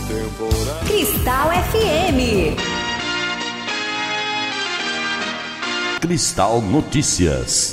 Cristal FM. Cristal Notícias.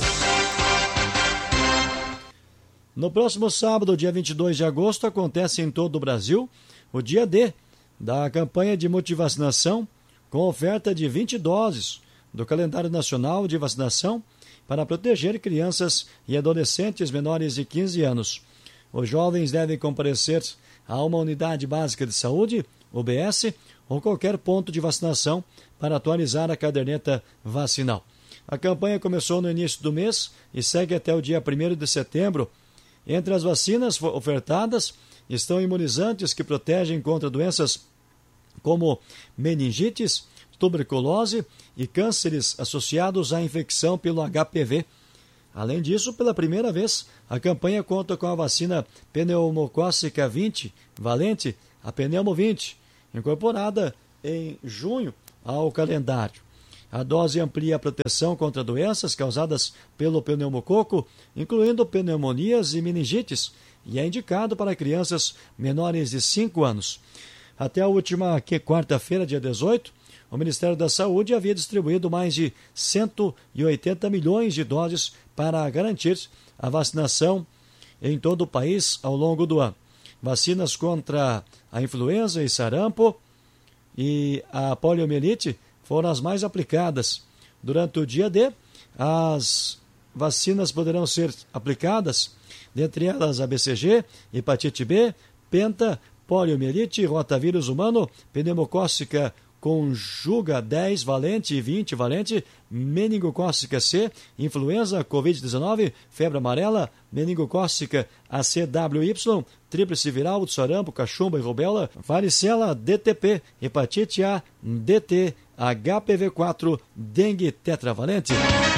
No próximo sábado, dia 22 de agosto, acontece em todo o Brasil o dia D da campanha de multivacinação, com oferta de 20 doses do calendário nacional de vacinação para proteger crianças e adolescentes menores de 15 anos. Os jovens devem comparecer a uma unidade básica de saúde, UBS, ou qualquer ponto de vacinação para atualizar a caderneta vacinal. A campanha começou no início do mês e segue até o dia 1º de setembro. Entre as vacinas ofertadas estão imunizantes que protegem contra doenças como meningites, tuberculose e cânceres associados à infecção pelo HPV. Além disso, pela primeira vez, a campanha conta com a vacina pneumocócica 20, valente, a Pneumo 20, incorporada em junho ao calendário. A dose amplia a proteção contra doenças causadas pelo pneumococo, incluindo pneumonias e meningites, e é indicado para crianças menores de 5 anos. Até a última quarta-feira, dia 18, o Ministério da Saúde havia distribuído mais de 180 milhões de doses para garantir a vacinação em todo o país ao longo do ano. Vacinas contra a influenza e sarampo e a poliomielite foram as mais aplicadas. Durante o dia D, as vacinas poderão ser aplicadas, dentre elas a BCG, hepatite B, penta, poliomielite, rotavírus humano, pneumocócica conjuga 10 valente e 20 valente, meningocócica C, influenza, Covid-19, febre amarela, meningocócica ACWY, tríplice viral, sarampo, cachumba e rubéola, varicela, DTP, hepatite A, DT, HPV4, dengue tetravalente.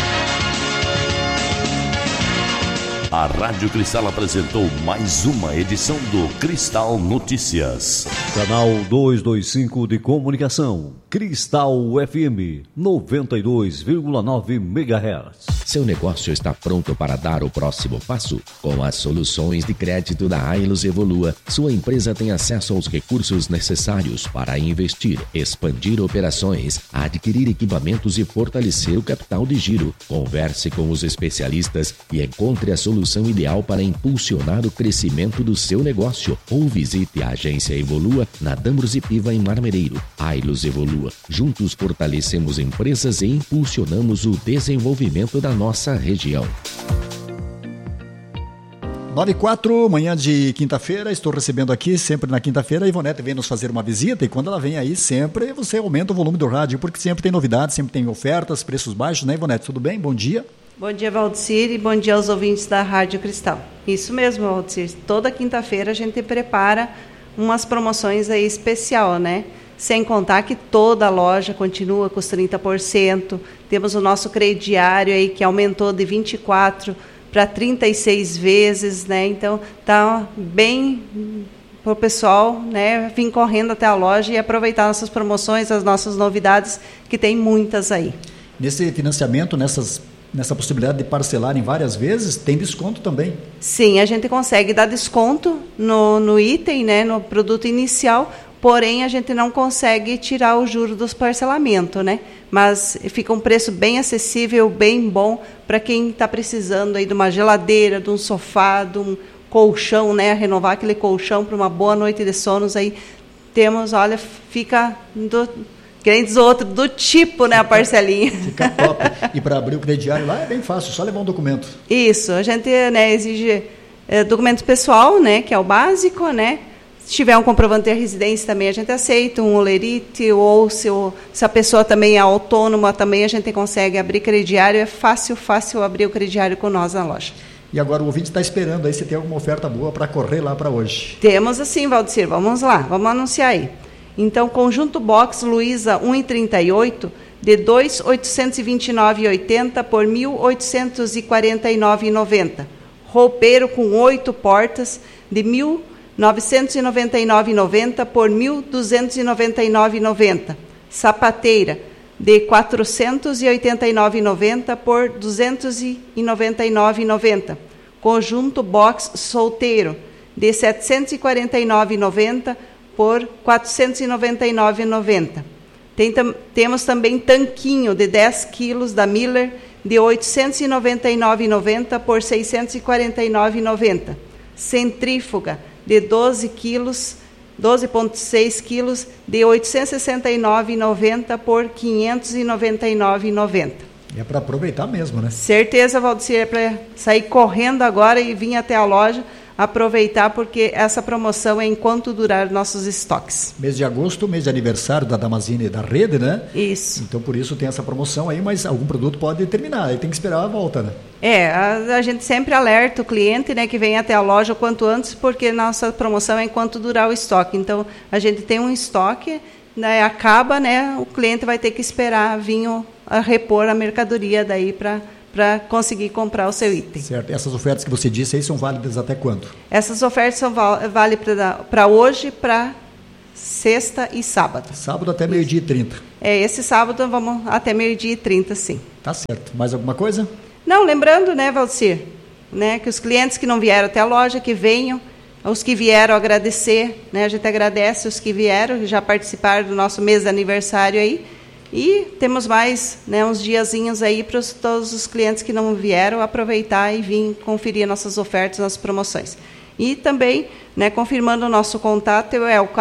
A Rádio Cristal apresentou mais uma edição do Cristal Notícias. Canal 225 de Comunicação. Cristal FM 92,9 MHz. Seu negócio está pronto para dar o próximo passo? Com as soluções de crédito da Ailos Evolua, sua empresa tem acesso aos recursos necessários para investir, expandir operações, adquirir equipamentos e fortalecer o capital de giro. Converse com os especialistas e encontre a solução ideal para impulsionar o crescimento do seu negócio. Ou visite a agência Evolua na Dambros e Piva em Marmereiro. Ailos Evolua. Juntos fortalecemos empresas e impulsionamos o desenvolvimento da nossa região. 9h04, manhã de quinta-feira, estou recebendo aqui, sempre na quinta-feira, a Ivonete vem nos fazer uma visita e quando ela vem aí, sempre você aumenta o volume do rádio, porque sempre tem novidades, sempre tem ofertas, preços baixos, né, Ivonete? Tudo bem? Bom dia. Bom dia, Valdecir, e bom dia aos ouvintes da Rádio Cristal. Isso mesmo, Valdecir, toda quinta-feira a gente prepara umas promoções aí especial, né? Sem contar que toda a loja continua com os 30%, temos o nosso crediário aí que aumentou de 24 para 36 vezes, né? Então tá bem para o pessoal, né, vir correndo até a loja e aproveitar nossas promoções, as nossas novidades, que tem muitas aí. Nesse financiamento, nessa possibilidade de parcelar em várias vezes, tem desconto também? Sim, a gente consegue dar desconto no item, né, no produto inicial, porém a gente não consegue tirar o juro dos parcelamentos, né? Mas fica um preço bem acessível, bem bom para quem está precisando aí de uma geladeira, de um sofá, de um colchão, né? Renovar aquele colchão para uma boa noite de sonos aí. Temos, olha, fica quem diz outro, do tipo, né, a parcelinha. Fica top. E para abrir o crediário lá é bem fácil, só levar um documento. Isso, a gente, né, exige documento pessoal, né, que é o básico, né? Se tiver um comprovante de residência também a gente aceita, um olerite, ou se a pessoa também é autônoma, também a gente consegue abrir crediário. É fácil abrir o crediário com nós na loja. E agora o ouvinte está esperando aí se tem alguma oferta boa para correr lá para hoje. Temos assim, Valdecir, vamos lá, vamos anunciar aí. Então, conjunto box Luiza 1,38 de 2.829,80 por 1.849,90. Roupeiro com 8 portas de 1.999,90 por 1.299,90. Sapateira de 489,90 por 299,90. Conjunto box solteiro de 749,90 por R$ 499,90. Temos também tanquinho de 10 quilos da Miller de R$ 899,90 por R$ 649,90. Centrífuga de 12 quilos, 12,6 quilos de R$ 869,90 por R$ 599,90. É para aproveitar mesmo, né? Certeza, Valdecir, é para sair correndo agora e vir até a loja, aproveitar, porque essa promoção é enquanto durar nossos estoques. Mês de agosto, mês de aniversário da Damazini da rede, né? Isso. Então, por isso tem essa promoção aí, mas algum produto pode terminar, aí tem que esperar a volta, né? A gente sempre alerta o cliente, né, que vem até a loja o quanto antes, porque nossa promoção é enquanto durar o estoque. Então, a gente tem um estoque, né, acaba, né, o cliente vai ter que esperar vir a repor a mercadoria daí para conseguir comprar o seu item. Certo. Essas ofertas que você disse aí são válidas até quando? Essas ofertas são válidas para hoje, para sexta e sábado. Sábado até meio-dia e 30. Esse sábado vamos até meio-dia e 30, sim. Tá certo. Mais alguma coisa? Não, lembrando, né, Valdecir, né, que os clientes que não vieram até a loja, que venham, os que vieram agradecer, né, a gente agradece os que vieram, que já participaram do nosso mês de aniversário aí, e temos mais, né, uns diazinhos aí para todos os clientes que não vieram aproveitar e vir conferir nossas ofertas, nossas promoções. E também, né, confirmando o nosso contato, é o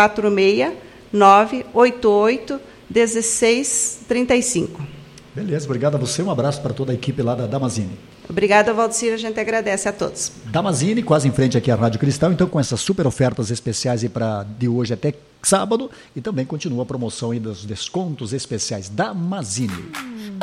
469881635. Beleza, obrigado a você, um abraço para toda a equipe lá da Damazini. Obrigada, Valdecir, a gente agradece a todos. Damazini, quase em frente aqui à Rádio Cristal, então com essas super ofertas especiais aí de hoje até sábado, e também continua a promoção aí dos descontos especiais Damazini.